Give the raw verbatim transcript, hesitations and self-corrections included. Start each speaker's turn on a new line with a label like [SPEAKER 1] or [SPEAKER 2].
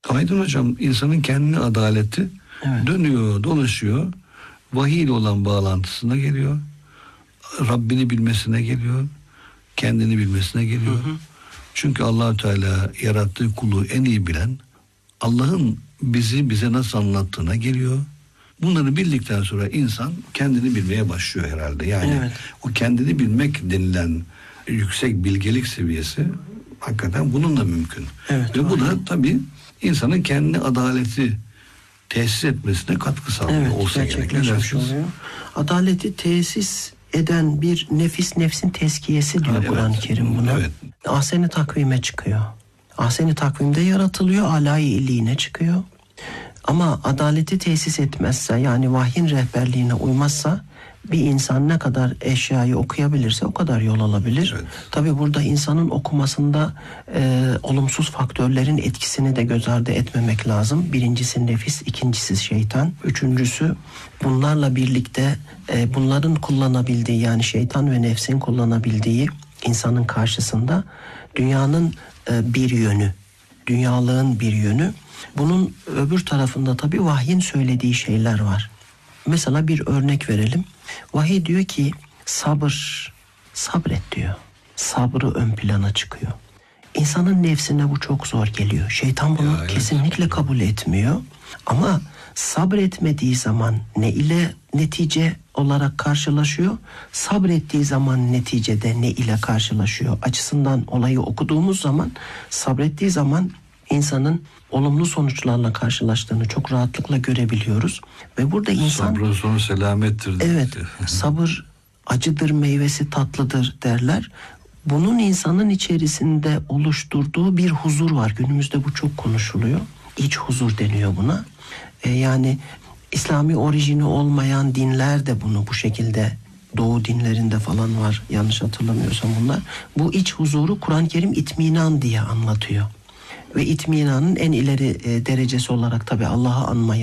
[SPEAKER 1] Aydın Hocam, insanın kendi adaleti evet. dönüyor, dolaşıyor. Vahiy ile olan bağlantısına geliyor. Rabbini bilmesine geliyor. Kendini bilmesine geliyor. Hı hı. Çünkü Allah-u Teala yarattığı kulu en iyi bilen, Allah'ın bizi bize nasıl anlattığına geliyor. Bunları bildikten sonra insan kendini bilmeye başlıyor herhalde. Yani evet. o kendini bilmek denilen yüksek bilgelik seviyesi hakikaten bununla mümkün. Evet, ve bu da tabii insanın kendi adaleti tesis etmesine katkı sağlıyor.
[SPEAKER 2] Evet,
[SPEAKER 1] olsa
[SPEAKER 2] gerçekleşmiş oluyor. Adaleti tesis eden bir nefis, nefsin tezkiyesi diyor Kur'an-ı evet. Kerim buna. Evet. Ahsen-i takvime çıkıyor. Ahsen-i takvimde yaratılıyor, alâ-i illiğine çıkıyor. Ama adaleti tesis etmezse, yani vahyin rehberliğine uymazsa, bir insan ne kadar eşyayı okuyabilirse o kadar yol alabilir. Evet. Tabii burada insanın okumasında e, olumsuz faktörlerin etkisini de göz ardı etmemek lazım. Birincisi nefis, ikincisi şeytan, üçüncüsü bunlarla birlikte e, bunların kullanabildiği, yani şeytan ve nefsin kullanabildiği insanın karşısında dünyanın e, bir yönü, dünyalığın bir yönü. Bunun öbür tarafında tabii vahyin söylediği şeyler var. Mesela bir örnek verelim. Vahiy diyor ki sabır, sabret diyor. Sabrı ön plana çıkıyor. İnsanın nefsine bu çok zor geliyor. Şeytan bunu ya, kesinlikle evet. kabul etmiyor. Ama sabretmediği zaman ne ile netice olarak karşılaşıyor? Sabrettiği zaman neticede ne ile karşılaşıyor? Açısından olayı okuduğumuz zaman, sabrettiği zaman insanın olumlu sonuçlarla karşılaştığını çok rahatlıkla görebiliyoruz. Ve burada insan...
[SPEAKER 1] Sabrın sonu selamettir.
[SPEAKER 2] Evet, sabır acıdır, meyvesi tatlıdır derler. Bunun insanın içerisinde oluşturduğu bir huzur var. Günümüzde bu çok konuşuluyor. İç huzur deniyor buna. Ee, yani İslami orijini olmayan dinler de bunu bu şekilde, Doğu dinlerinde falan var yanlış hatırlamıyorsam bunlar. Bu iç huzuru Kur'an-ı Kerim itminan diye anlatıyor. Ve itminanın en ileri e, derecesi olarak tabii Allah'ı anmayı